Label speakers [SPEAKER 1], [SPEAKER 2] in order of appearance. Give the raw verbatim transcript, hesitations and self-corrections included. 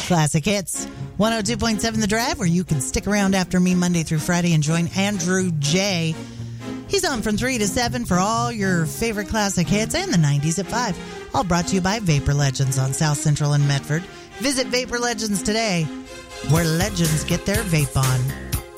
[SPEAKER 1] Classic Hits, one oh two point seven The Drive, where you can stick around after me Monday through Friday and join Andrew J. He's on from three to seven for all your favorite classic hits and the nineties at five. All brought to you by Vapor Legends on South Central and Medford. Visit Vapor Legends today, where legends get their vape on.